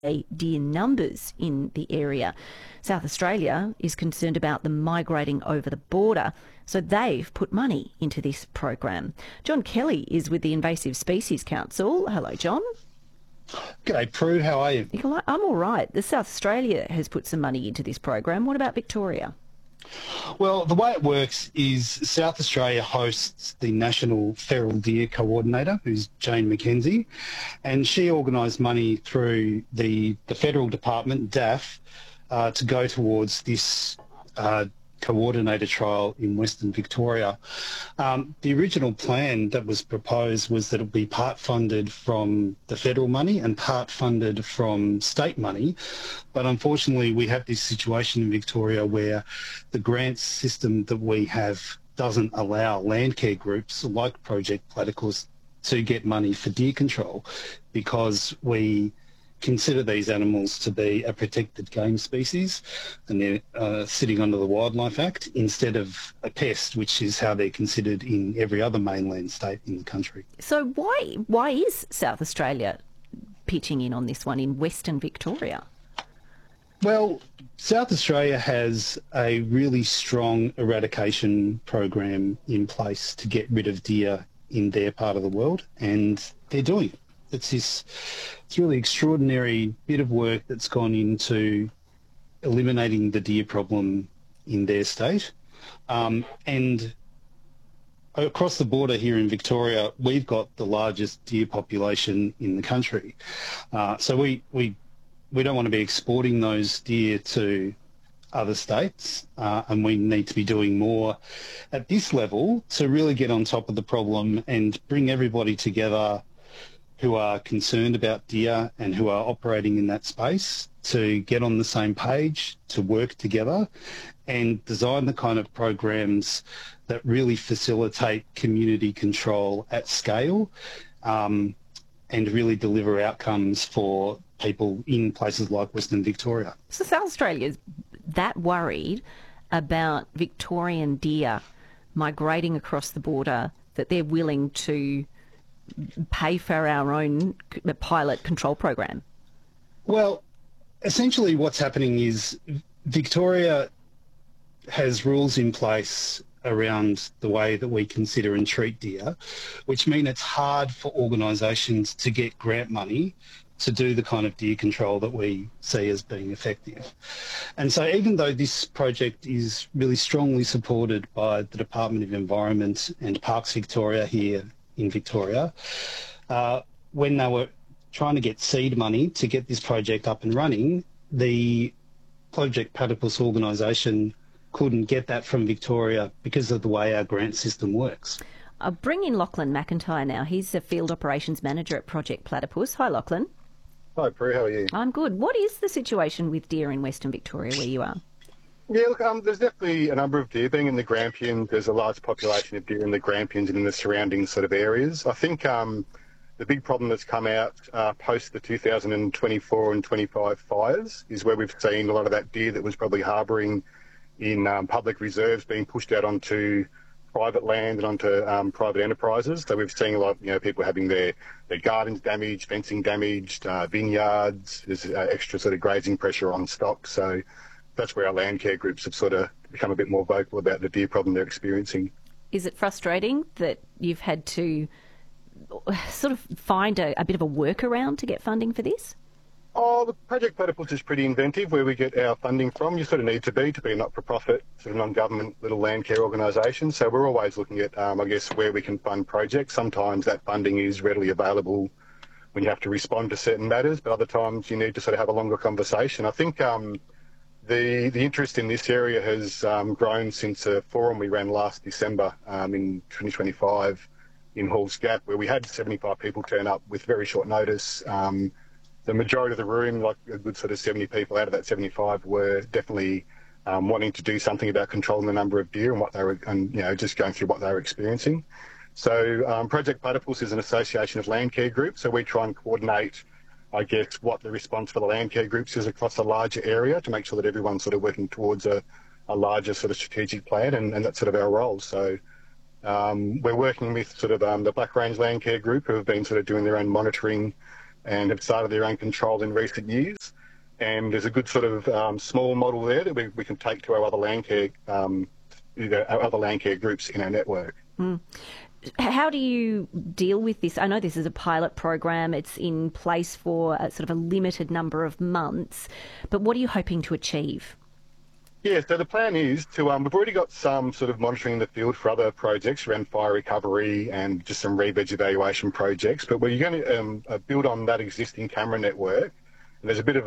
deer numbers in the area. South Australia is concerned about them migrating over the border, so they've put money into this program. John Kelly is with the Invasive Species Council. Hello, John. G'day, Prue. How are you? I'm all right. The South Australia has put some money into this program. What about Victoria? Well, the way it works is South Australia hosts the National Feral Deer Coordinator, who's Jane McKenzie, and she organised money through the federal department, DAF, to go towards this coordinator trial in Western Victoria. The original plan that was proposed was that it would be part funded from the federal money and part funded from state money, but unfortunately we have this situation in Victoria where the grants system that we have doesn't allow landcare groups like Project Platypus to get money for deer control because we consider these animals to be a protected game species and they're sitting under the Wildlife Act instead of a pest, which is how they're considered in every other mainland state in the country. So why is South Australia pitching in on this one in Western Victoria? Well, South Australia has a really strong eradication program in place to get rid of deer in their part of the world, and they're doing it. It's really extraordinary bit of work that's gone into eliminating the deer problem in their state. And across the border here in Victoria, we've got the largest deer population in the country. So we don't want to be exporting those deer to other states, and we need to be doing more at this level to really get on top of the problem and bring everybody together who are concerned about deer and who are operating in that space to get on the same page, to work together and design the kind of programs that really facilitate community control at scale, and really deliver outcomes for people in places like Western Victoria. So South Australia is that worried about Victorian deer migrating across the border that they're willing to pay for our own pilot control program? Well, essentially what's happening is Victoria has rules in place around the way that we consider and treat deer, which mean it's hard for organisations to get grant money to do the kind of deer control that we see as being effective. And so even though this project is really strongly supported by the Department of Environment and Parks Victoria here in Victoria, when they were trying to get seed money to get this project up and running, the Project Platypus organisation couldn't get that from Victoria because of the way our grant system works. I'll bring in Lachlan McIntyre now. He's a Field Operations Manager at Project Platypus. Hi, Lachlan. Hi, Prue. How are you? I'm good. What is the situation with deer in Western Victoria where you are? Yeah, look, there's definitely a number of deer being in the Grampians. There's a large population of deer in the Grampians and in the surrounding sort of areas. I think the big problem that's come out post the 2024 and 25 fires is where we've seen a lot of that deer that was probably harbouring in public reserves being pushed out onto private land and onto private enterprises. So we've seen a lot of, people having their gardens damaged, fencing damaged, vineyards. There's extra sort of grazing pressure on stock. So that's where our land care groups have sort of become a bit more vocal about the deer problem they're experiencing. Is it frustrating that you've had to sort of find a bit of a workaround to get funding for this? Oh, the Project Platypus is pretty inventive where we get our funding from. You sort of need to be a not-for-profit, sort of non-government little land care organisation. So we're always looking at, where we can fund projects. Sometimes that funding is readily available when you have to respond to certain matters, but other times you need to sort of have a longer conversation. I think the interest in this area has grown since a forum we ran last December in 2025 in Halls Gap, where we had 75 people turn up with very short notice. The majority of the room, like a good sort of 70 people out of that 75, were definitely wanting to do something about controlling the number of deer and what they were, and just going through what they were experiencing. So Project Platypus is an association of land care groups, so we try and coordinate, what the response for the land care groups is across a larger area to make sure that everyone's sort of working towards a larger sort of strategic plan, and that's sort of our role. So we're working with sort of the Black Range Land Care Group, who have been sort of doing their own monitoring and have started their own control in recent years. And there's a good sort of small model there that we can take to our other land care, our other land care groups in our network. How do you deal with this? I know this is a pilot program. It's in place for a sort of a limited number of months, but what are you hoping to achieve? Yeah, so the plan is to, we've already got some sort of monitoring in the field for other projects around fire recovery and just some re-veg evaluation projects, but we're going to build on that existing camera network. And there's a bit of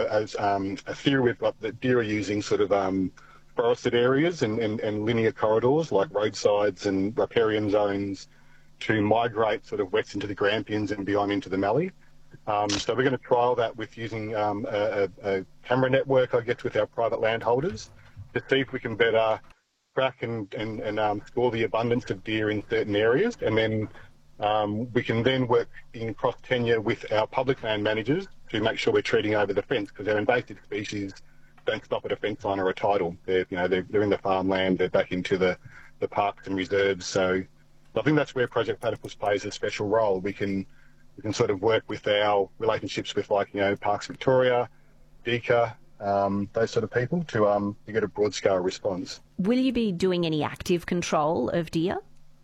a theory with what the deer are using sort of forested areas and linear corridors like roadsides and riparian zones to migrate sort of west into the Grampians and beyond into the Mallee. So we're going to trial that with using a camera network, I guess, with our private landholders to see if we can better track and score the abundance of deer in certain areas. And then we can then work in cross tenure with our public land managers to make sure we're treating over the fence, because our invasive species don't stop at a fence line or a title. They're in the farmland, they're back into the parks and reserves. So I think that's where Project Platypus plays a special role. We can sort of work with our relationships with Parks Victoria, DECA, those sort of people to get a broad scale response. Will you be doing any active control of deer?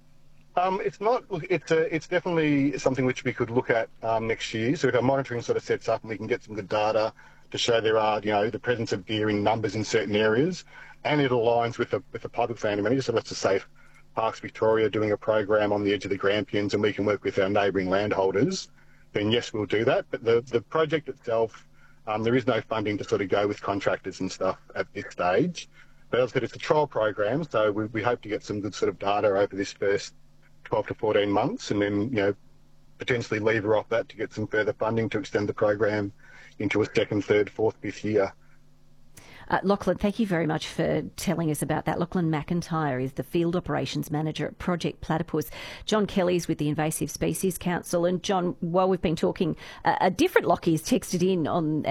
It's not. It's definitely something which we could look at next year. So if our monitoring sort of sets up and we can get some good data to show there are, the presence of deer in numbers in certain areas, and it aligns with the public land manager. So let's just say Parks Victoria doing a program on the edge of the Grampians, and we can work with our neighbouring landholders, then yes, we'll do that. But the project itself, there is no funding to sort of go with contractors and stuff at this stage. But as I said, it's a trial program, so we hope to get some good sort of data over this first 12 to 14 months, and then potentially lever off that to get some further funding to extend the program into a second, third, fourth, fifth year. Lachlan, thank you very much for telling us about that. Lachlan McIntyre is the Field Operations Manager at Project Platypus. John Kelly's with the Invasive Species Council. And John, while we've been talking, a different Lockie's texted in on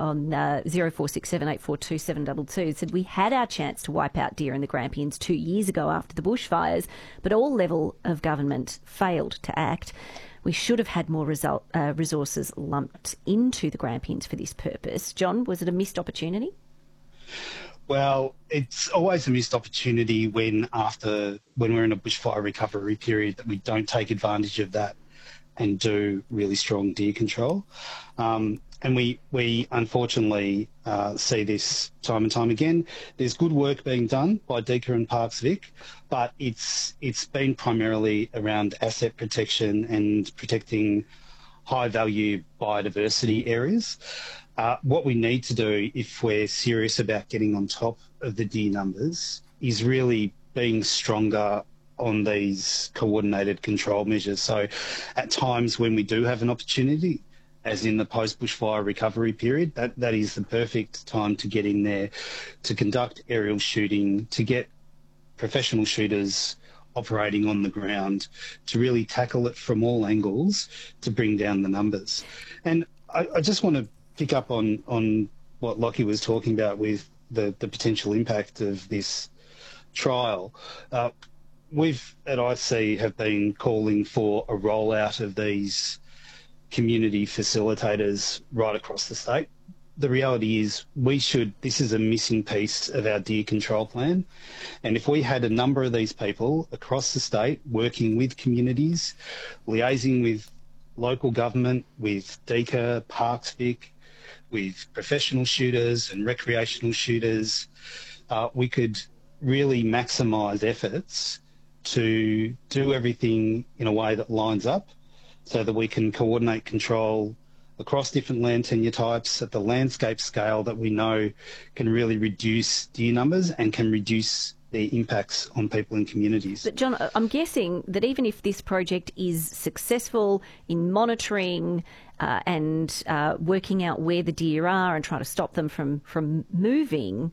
0467842722, said we had our chance to wipe out deer in the Grampians 2 years ago after the bushfires, but all level of government failed to act. We should have had more resources lumped into the Grampians for this purpose. John, was it a missed opportunity? Well, it's always a missed opportunity when we're in a bushfire recovery period that we don't take advantage of that and do really strong deer control. And we unfortunately see this time and time again. There's good work being done by DECA and Parks Vic, but it's been primarily around asset protection and protecting high-value biodiversity areas. What we need to do if we're serious about getting on top of the deer numbers is really being stronger on these coordinated control measures. So at times when we do have an opportunity, as in the post-bushfire recovery period, that is the perfect time to get in there, to conduct aerial shooting, to get professional shooters operating on the ground, to really tackle it from all angles to bring down the numbers. And I just want to pick up on what Lockie was talking about with the potential impact of this trial. We've at IC have been calling for a rollout of these community facilitators right across the state. The reality is this is a missing piece of our deer control plan. And if we had a number of these people across the state working with communities, liaising with local government, with DECA, Parks Vic, with professional shooters and recreational shooters, we could really maximise efforts to do everything in a way that lines up so that we can coordinate control across different land tenure types at the landscape scale that we know can really reduce deer numbers and can reduce their impacts on people and communities. But John, I'm guessing that even if this project is successful in monitoring and working out where the deer are and trying to stop them from moving,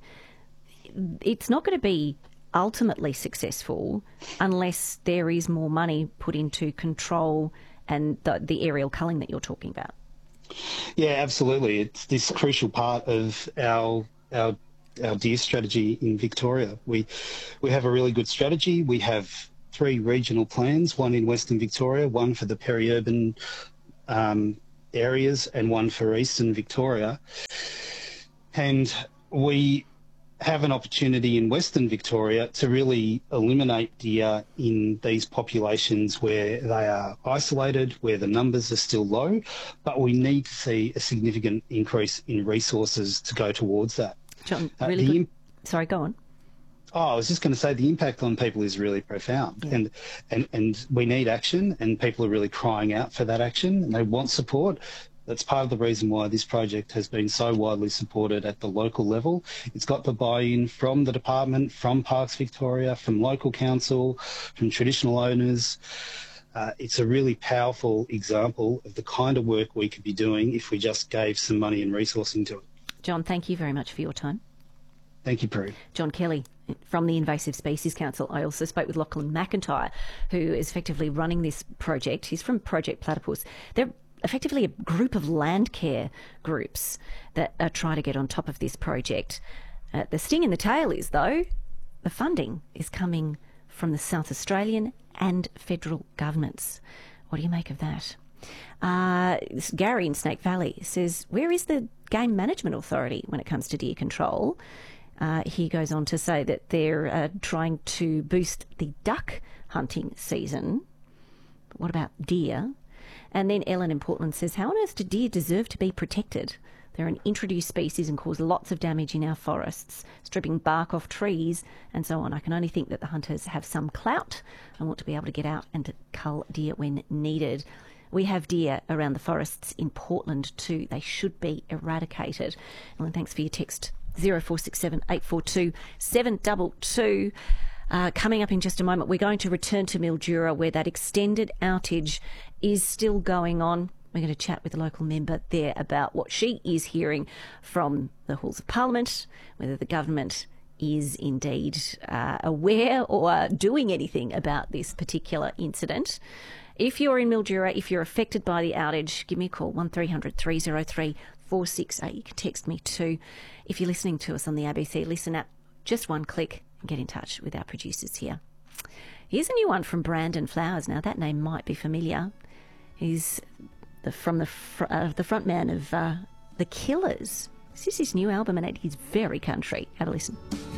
it's not going to be ultimately successful unless there is more money put into control and the aerial culling that you're talking about. Yeah, absolutely. It's this crucial part of our deer strategy in Victoria. We have a really good strategy. We have 3 regional plans, one in Western Victoria, one for the peri-urban areas and one for Eastern Victoria. And we have an opportunity in Western Victoria to really eliminate deer in these populations where they are isolated, where the numbers are still low, but we need to see a significant increase in resources to go towards that. John, really good. Sorry, go on. Oh, I was just going to say the impact on people is really profound, and we need action, and people are really crying out for that action, and they want support. That's part of the reason why this project has been so widely supported at the local level. It's got the buy-in from the department, from Parks Victoria, from local council, from traditional owners. It's a really powerful example of the kind of work we could be doing if we just gave some money and resourcing to it. John, thank you very much for your time. Thank you, Prue. John Kelly from the Invasive Species Council. I also spoke with Lachlan McIntyre, who is effectively running this project. He's from Project Platypus. They're effectively a group of land care groups that are trying to get on top of this project. The sting in the tail is, though, the funding is coming from the South Australian and federal governments. What do you make of that? Gary in Snake Valley says, where is the Game Management Authority when it comes to deer control? He goes on to say that they're trying to boost the duck hunting season. But what about deer? And then Ellen in Portland says, how on earth do deer deserve to be protected? They're an introduced species and cause lots of damage in our forests, stripping bark off trees and so on. I can only think that the hunters have some clout and want to be able to get out and to cull deer when needed. We have deer around the forests in Portland too. They should be eradicated. Ellen, thanks for your text. 0467 842 722. Coming up in just a moment, we're going to return to Mildura, where that extended outage is still going on. We're going to chat with a local member there about what she is hearing from the halls of Parliament, whether the government is indeed aware or doing anything about this particular incident. If you're in Mildura, if you're affected by the outage, give me a call, 1300 303 468. You can text me too. If you're listening to us on the ABC Listen app, just one click and get in touch with our producers here. Here's a new one from Brandon Flowers. Now, that name might be familiar. He's the frontman of The Killers. This is his new album, and it is very country. Have a listen.